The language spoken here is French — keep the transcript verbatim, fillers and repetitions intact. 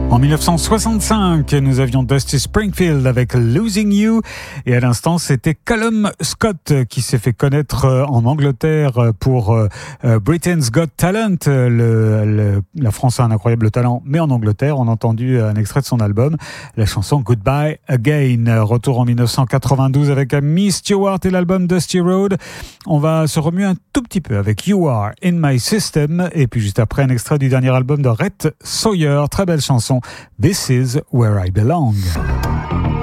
En dix-neuf cent soixante-cinq, nous avions Dusty Springfield avec Losing You. Et à l'instant, c'était Callum Scott qui s'est fait connaître en Angleterre pour Britain's Got Talent. Le, le, la France a un incroyable talent, mais en Angleterre, on a entendu un extrait de son album, la chanson Goodbye Again. Retour en dix-neuf cent quatre-vingt-douze avec Amy Stewart et l'album Dusty Road. On va se remuer un tout petit peu avec You Are In My System. Et puis juste après, un extrait du dernier album de Rhett Sawyer. Très belle chanson. This is where I belong.